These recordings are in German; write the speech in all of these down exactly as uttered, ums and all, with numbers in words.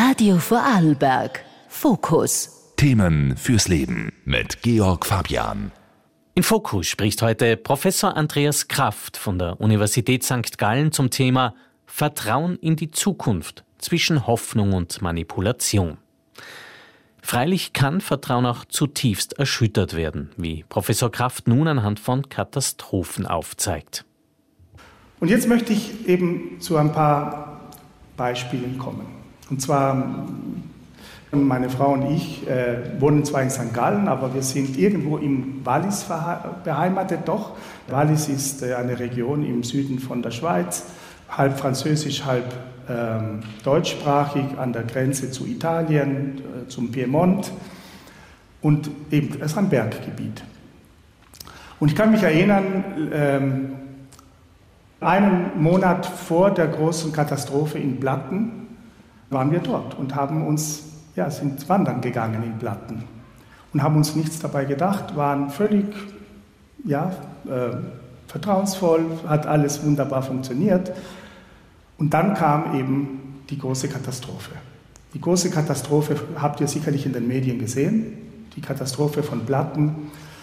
Radio Vorarlberg. Fokus. Themen fürs Leben mit Georg Fabian. In Fokus spricht heute Professor Andreas Kraft von der Universität Sankt Gallen zum Thema Vertrauen in die Zukunft zwischen Hoffnung und Manipulation. Freilich kann Vertrauen auch zutiefst erschüttert werden, wie Professor Kraft nun anhand von Katastrophen aufzeigt. Und jetzt möchte ich eben zu ein paar Beispielen kommen. Und zwar, meine Frau und ich äh, wohnen zwar in Sankt Gallen, aber wir sind irgendwo im Wallis beheimatet doch. Wallis ist äh, eine Region im Süden von der Schweiz, halb französisch, halb ähm, deutschsprachig, an der Grenze zu Italien, äh, zum Piemont. Und eben, es ist ein Berggebiet. Und ich kann mich erinnern, ähm, einen Monat vor der großen Katastrophe in Blatten waren wir dort und haben uns, ja, sind wandern gegangen in Blatten und haben uns nichts dabei gedacht, waren völlig, ja, äh, vertrauensvoll, hat alles wunderbar funktioniert. Und dann kam eben die große Katastrophe. Die große Katastrophe habt ihr sicherlich in den Medien gesehen, die Katastrophe von Blatten,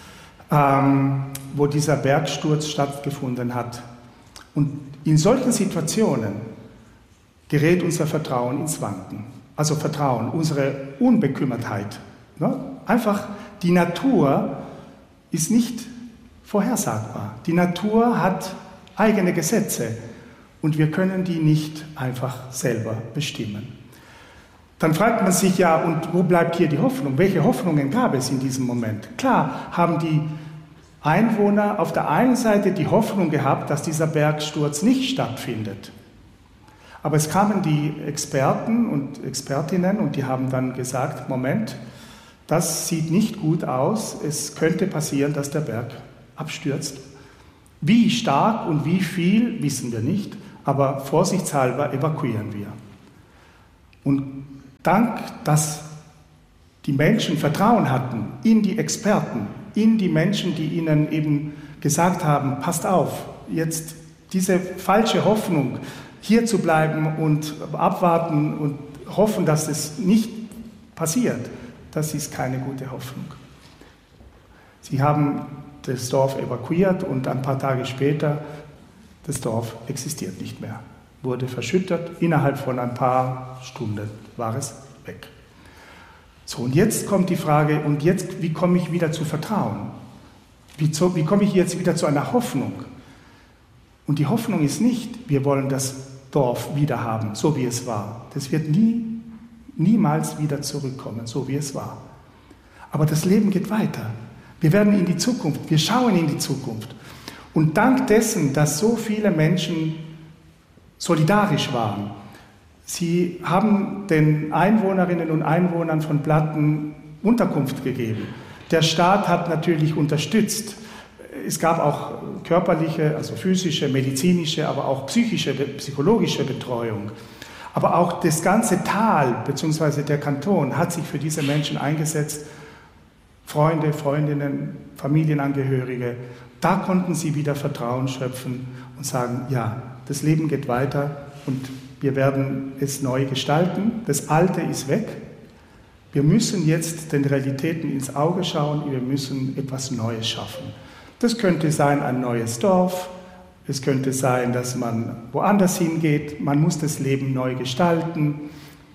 ähm, wo dieser Bergsturz stattgefunden hat. Und in solchen Situationen gerät unser Vertrauen ins Wanken. Also Vertrauen, unsere Unbekümmertheit. Ne? Einfach, die Natur ist nicht vorhersagbar. Die Natur hat eigene Gesetze und wir können die nicht einfach selber bestimmen. Dann fragt man sich ja, und wo bleibt hier die Hoffnung? Welche Hoffnungen gab es in diesem Moment? Klar haben die Einwohner auf der einen Seite die Hoffnung gehabt, dass dieser Bergsturz nicht stattfindet. Aber es kamen die Experten und Expertinnen und die haben dann gesagt, Moment, das sieht nicht gut aus, es könnte passieren, dass der Berg abstürzt. Wie stark und wie viel, wissen wir nicht, aber vorsichtshalber evakuieren wir. Und dank, dass die Menschen Vertrauen hatten in die Experten, in die Menschen, die ihnen eben gesagt haben, passt auf, jetzt diese falsche Hoffnung, hier zu bleiben und abwarten und hoffen, dass es nicht passiert, das ist keine gute Hoffnung. Sie haben das Dorf evakuiert und ein paar Tage später, das Dorf existiert nicht mehr, wurde verschüttet, innerhalb von ein paar Stunden war es weg. So, und jetzt kommt die Frage, und jetzt, wie komme ich wieder zu Vertrauen? Wie, zu, wie komme ich jetzt wieder zu einer Hoffnung? Und die Hoffnung ist nicht, wir wollen das Dorf wieder haben, so wie es war. Das wird nie, niemals wieder zurückkommen, so wie es war. Aber das Leben geht weiter. Wir werden in die Zukunft, wir schauen in die Zukunft. Und dank dessen, dass so viele Menschen solidarisch waren, sie haben den Einwohnerinnen und Einwohnern von Blatten Unterkunft gegeben. Der Staat hat natürlich unterstützt. Es gab auch körperliche, also physische, medizinische, aber auch psychische, psychologische Betreuung. Aber auch das ganze Tal bzw. der Kanton hat sich für diese Menschen eingesetzt. Freunde, Freundinnen, Familienangehörige. Da konnten sie wieder Vertrauen schöpfen und sagen, ja, das Leben geht weiter und wir werden es neu gestalten. Das Alte ist weg. Wir müssen jetzt den Realitäten ins Auge schauen. Wir müssen etwas Neues schaffen. Das könnte sein ein neues Dorf. Es könnte sein, dass man woanders hingeht. Man muss das Leben neu gestalten.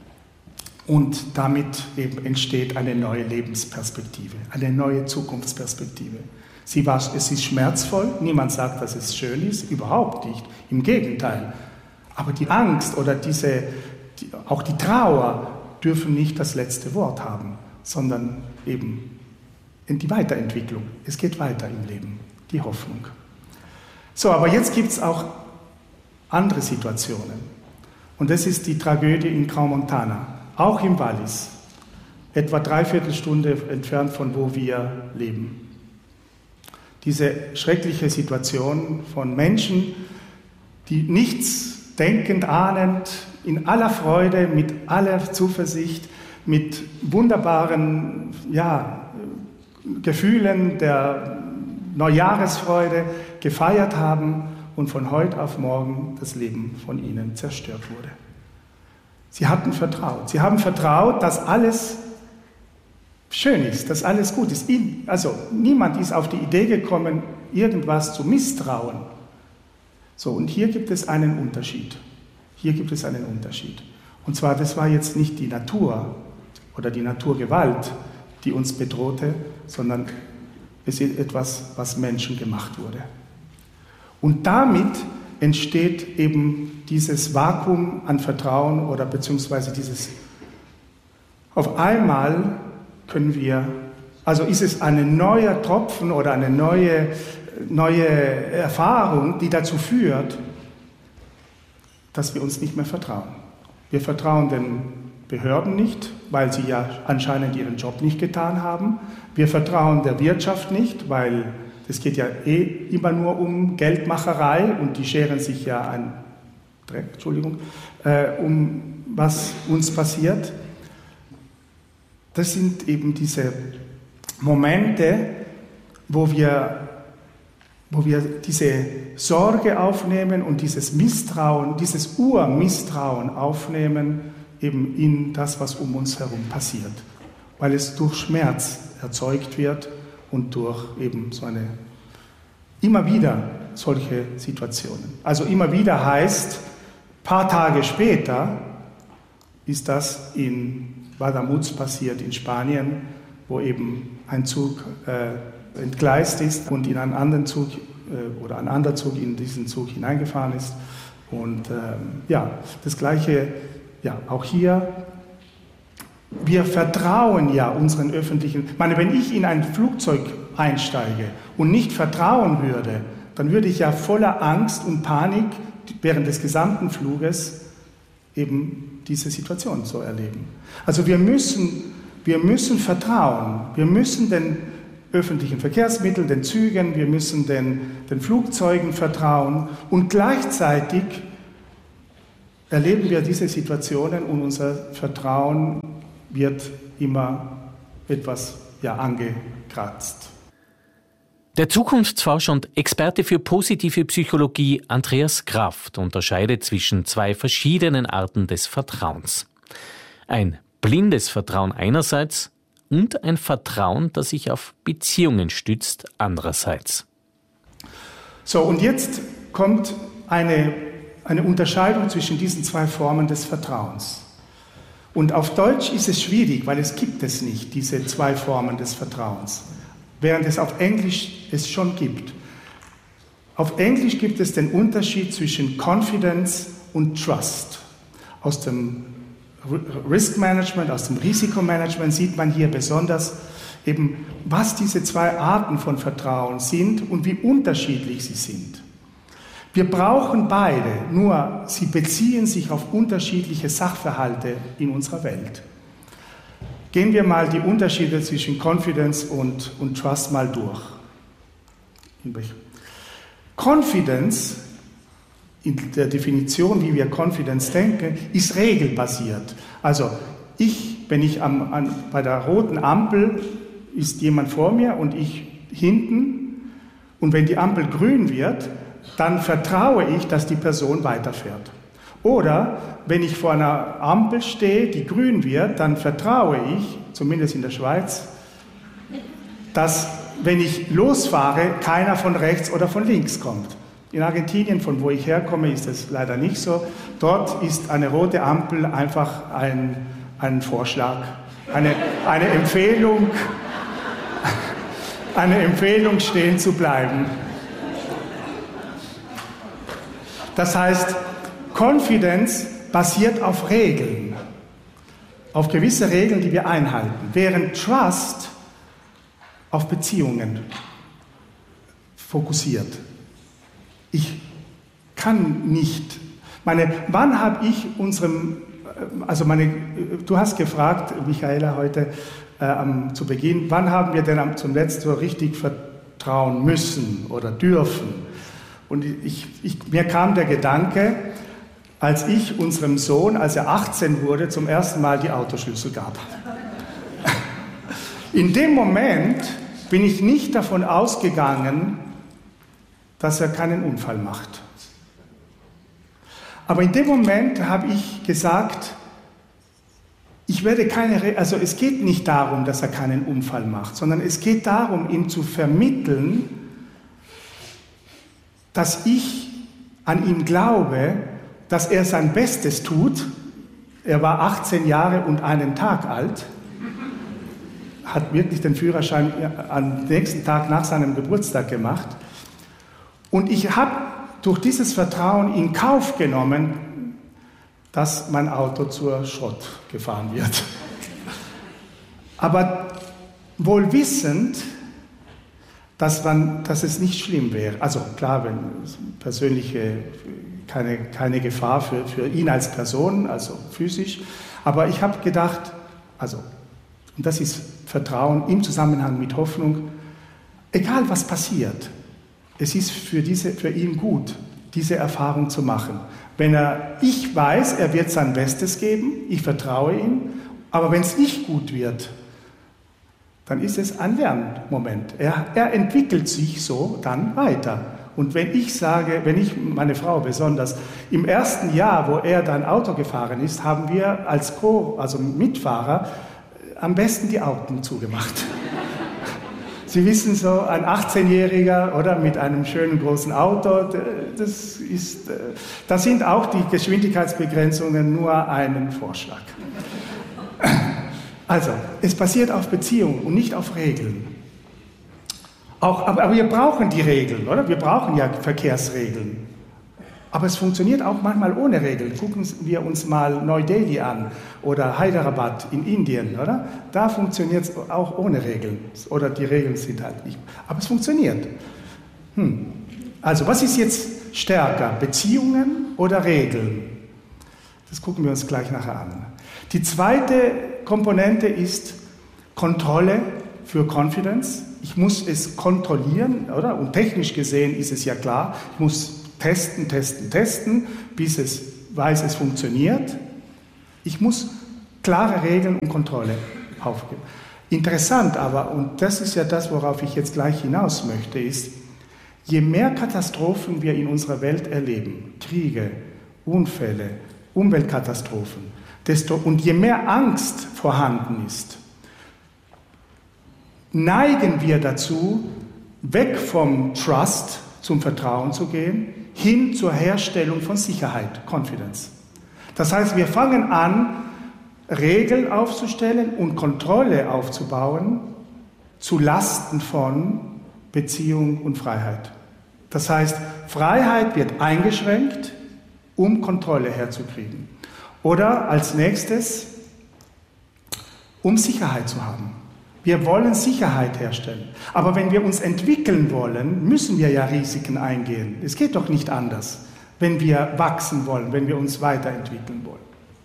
Und damit eben entsteht eine neue Lebensperspektive, eine neue Zukunftsperspektive. Sie war, es ist schmerzvoll. Niemand sagt, dass es schön ist. Überhaupt nicht. Im Gegenteil. Aber die Angst oder diese, die, auch die Trauer dürfen nicht das letzte Wort haben, sondern eben in die Weiterentwicklung. Es geht weiter im Leben, die Hoffnung. So, aber jetzt gibt es auch andere Situationen. Und das ist die Tragödie in Crans-Montana, auch im Wallis, etwa dreiviertel Stunde entfernt von wo wir leben. Diese schreckliche Situation von Menschen, die nichts denkend, ahnend, in aller Freude, mit aller Zuversicht, mit wunderbaren ja, Gefühlen der Neujahresfreude gefeiert haben und von heute auf morgen das Leben von ihnen zerstört wurde. Sie hatten vertraut. Sie haben vertraut, dass alles schön ist, dass alles gut ist. Also niemand ist auf die Idee gekommen, irgendwas zu misstrauen. So, und hier gibt es einen Unterschied. Hier gibt es einen Unterschied. Und zwar, das war jetzt nicht die Natur oder die Naturgewalt, die uns bedrohte, sondern es ist etwas, was menschengemacht wurde. Und damit entsteht eben dieses Vakuum an Vertrauen oder beziehungsweise dieses, auf einmal können wir, also ist es ein neuer Tropfen oder eine neue, neue Erfahrung, die dazu führt, dass wir uns nicht mehr vertrauen. Wir vertrauen den Behörden nicht, weil sie ja anscheinend ihren Job nicht getan haben. Wir vertrauen der Wirtschaft nicht, weil es geht ja eh immer nur um Geldmacherei und die scheren sich ja ein Dreck, Entschuldigung, äh, um was uns passiert. Das sind eben diese Momente, wo wir, wo wir diese Sorge aufnehmen und dieses Misstrauen, dieses Urmisstrauen aufnehmen, eben in das, was um uns herum passiert. Weil es durch Schmerz erzeugt wird und durch eben so eine, immer wieder solche Situationen. Also immer wieder heißt, ein paar Tage später ist das in Guadamuz passiert, in Spanien, wo eben ein Zug äh, entgleist ist und in einen anderen Zug äh, oder ein anderer Zug in diesen Zug hineingefahren ist. Und ähm, ja, das Gleiche, ja, auch hier. Wir vertrauen ja unseren öffentlichen, ich meine, wenn ich in ein Flugzeug einsteige und nicht vertrauen würde, dann würde ich ja voller Angst und Panik während des gesamten Fluges eben diese Situation so erleben. Also wir müssen, wir müssen vertrauen, wir müssen den öffentlichen Verkehrsmitteln, den Zügen, wir müssen den, den Flugzeugen vertrauen und gleichzeitig erleben wir diese Situationen und unser Vertrauen wird immer etwas ja, angekratzt. Der Zukunftsforscher und Experte für positive Psychologie Andreas Kraft unterscheidet zwischen zwei verschiedenen Arten des Vertrauens. Ein blindes Vertrauen einerseits und ein Vertrauen, das sich auf Beziehungen stützt, andererseits. So, und jetzt kommt eine, eine Unterscheidung zwischen diesen zwei Formen des Vertrauens. Und auf Deutsch ist es schwierig, weil es gibt es nicht, diese zwei Formen des Vertrauens, während es auf Englisch es schon gibt. Auf Englisch gibt es den Unterschied zwischen Confidence und Trust. Aus dem Risk Management, aus dem Risikomanagement sieht man hier besonders eben, was diese zwei Arten von Vertrauen sind und wie unterschiedlich sie sind. Wir brauchen beide, nur sie beziehen sich auf unterschiedliche Sachverhalte in unserer Welt. Gehen wir mal die Unterschiede zwischen Confidence und, und Trust mal durch. Confidence, in der Definition, wie wir Confidence denken, ist regelbasiert. Also ich, wenn ich am, an, bei der roten Ampel ist jemand vor mir und ich hinten, und wenn die Ampel grün wird, dann vertraue ich, dass die Person weiterfährt. Oder wenn ich vor einer Ampel stehe, die grün wird, dann vertraue ich, zumindest in der Schweiz, dass, wenn ich losfahre, keiner von rechts oder von links kommt. In Argentinien, von wo ich herkomme, ist das leider nicht so. Dort ist eine rote Ampel einfach ein, ein Vorschlag, eine, eine Empfehlung, eine Empfehlung, stehen zu bleiben. Das heißt, Confidence basiert auf Regeln, auf gewisse Regeln, die wir einhalten, während Trust auf Beziehungen fokussiert. Ich kann nicht, meine, wann habe ich unserem, also meine, du hast gefragt, Michaela, heute äh, zu Beginn, wann haben wir denn zum letzten so richtig vertrauen müssen oder dürfen? Und ich, ich, mir kam der Gedanke, als ich unserem Sohn, als er achtzehn wurde, zum ersten Mal die Autoschlüssel gab. In dem Moment bin ich nicht davon ausgegangen, dass er keinen Unfall macht. Aber in dem Moment habe ich gesagt, ich werde keine, Re- also es geht nicht darum, dass er keinen Unfall macht, sondern es geht darum, ihm zu vermitteln, dass ich an ihm glaube, dass er sein Bestes tut. Er war achtzehn Jahre und einen Tag alt, hat wirklich den Führerschein am nächsten Tag nach seinem Geburtstag gemacht. Und ich habe durch dieses Vertrauen in Kauf genommen, dass mein Auto zur Schrott gefahren wird. Aber wohl wissend, dass, man, dass es nicht schlimm wäre. Also klar, wenn persönliche, keine, keine Gefahr für, für ihn als Person, also physisch. Aber ich habe gedacht, also, und das ist Vertrauen im Zusammenhang mit Hoffnung, egal was passiert, es ist für, diese, für ihn gut, diese Erfahrung zu machen. Wenn er, ich weiß, er wird sein Bestes geben, ich vertraue ihm, aber wenn es nicht gut wird, dann ist es ein Lernmoment. Er, er entwickelt sich so dann weiter. Und wenn ich sage, wenn ich, meine Frau besonders, im ersten Jahr, wo er dann Auto gefahren ist, haben wir als Co-, also Mitfahrer, am besten die Augen zugemacht. Sie wissen so, ein achtzehnjähriger oder mit einem schönen großen Auto, das ist, da sind auch die Geschwindigkeitsbegrenzungen nur ein Vorschlag. Also, es basiert auf Beziehungen und nicht auf Regeln. Auch, aber, aber wir brauchen die Regeln, oder? Wir brauchen ja Verkehrsregeln. Aber es funktioniert auch manchmal ohne Regeln. Gucken wir uns mal Neu-Delhi an oder Hyderabad in Indien, oder? Da funktioniert es auch ohne Regeln. Oder die Regeln sind halt nicht. Aber es funktioniert. Hm. Also, was ist jetzt stärker? Beziehungen oder Regeln? Das gucken wir uns gleich nachher an. Die zweite Komponente ist Kontrolle für Confidence. Ich muss es kontrollieren, oder? Und technisch gesehen ist es ja klar, ich muss testen, testen, testen, bis es weiß, es funktioniert. Ich muss klare Regeln und Kontrolle aufgeben. Interessant aber, und das ist ja das, worauf ich jetzt gleich hinaus möchte, ist, je mehr Katastrophen wir in unserer Welt erleben, Kriege, Unfälle, Umweltkatastrophen, desto, und je mehr Angst vorhanden ist, neigen wir dazu, weg vom Trust zum Vertrauen zu gehen, hin zur Herstellung von Sicherheit, Confidence. Das heißt, wir fangen an, Regeln aufzustellen und Kontrolle aufzubauen zu Lasten von Beziehung und Freiheit. Das heißt, Freiheit wird eingeschränkt, um Kontrolle herzukriegen. Oder als nächstes, um Sicherheit zu haben. Wir wollen Sicherheit herstellen. Aber wenn wir uns entwickeln wollen, müssen wir ja Risiken eingehen. Es geht doch nicht anders, wenn wir wachsen wollen, wenn wir uns weiterentwickeln wollen.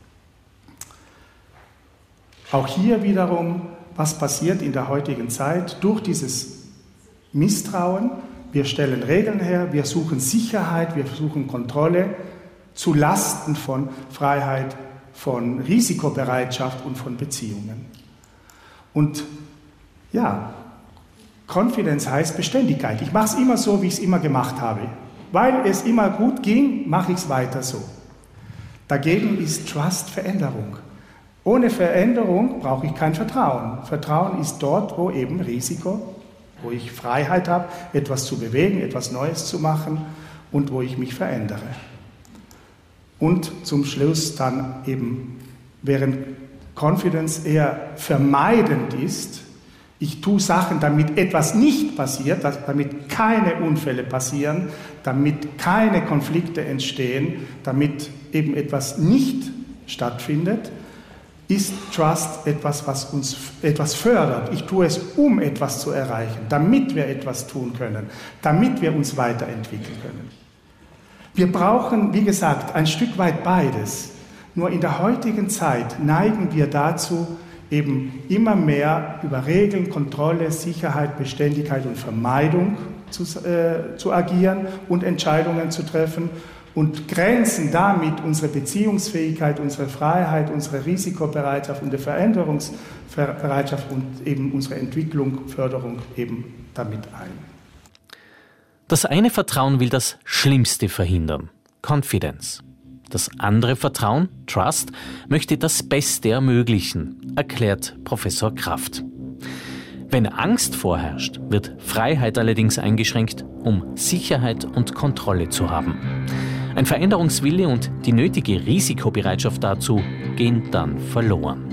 Auch hier wiederum, was passiert in der heutigen Zeit durch dieses Misstrauen? Wir stellen Regeln her, wir suchen Sicherheit, wir suchen Kontrolle zu Lasten von Freiheit, von Risikobereitschaft und von Beziehungen. Und ja, Confidence heißt Beständigkeit. Ich mache es immer so, wie ich es immer gemacht habe. Weil es immer gut ging, mache ich es weiter so. Dagegen ist Trust Veränderung. Ohne Veränderung brauche ich kein Vertrauen. Vertrauen ist dort, wo eben Risiko, wo ich Freiheit habe, etwas zu bewegen, etwas Neues zu machen und wo ich mich verändere. Und zum Schluss dann eben, während Confidence eher vermeidend ist, ich tue Sachen, damit etwas nicht passiert, damit keine Unfälle passieren, damit keine Konflikte entstehen, damit eben etwas nicht stattfindet, ist Trust etwas, was uns etwas fördert. Ich tue es, um etwas zu erreichen, damit wir etwas tun können, damit wir uns weiterentwickeln können. Wir brauchen, wie gesagt, ein Stück weit beides. Nur in der heutigen Zeit neigen wir dazu, eben immer mehr über Regeln, Kontrolle, Sicherheit, Beständigkeit und Vermeidung zu, äh, zu agieren und Entscheidungen zu treffen und grenzen damit unsere Beziehungsfähigkeit, unsere Freiheit, unsere Risikobereitschaft und die Veränderungsbereitschaft und eben unsere Entwicklung, Förderung eben damit ein. Das eine Vertrauen will das Schlimmste verhindern, Confidence. Das andere Vertrauen, Trust, möchte das Beste ermöglichen, erklärt Professor Kraft. Wenn Angst vorherrscht, wird Freiheit allerdings eingeschränkt, um Sicherheit und Kontrolle zu haben. Ein Veränderungswille und die nötige Risikobereitschaft dazu gehen dann verloren.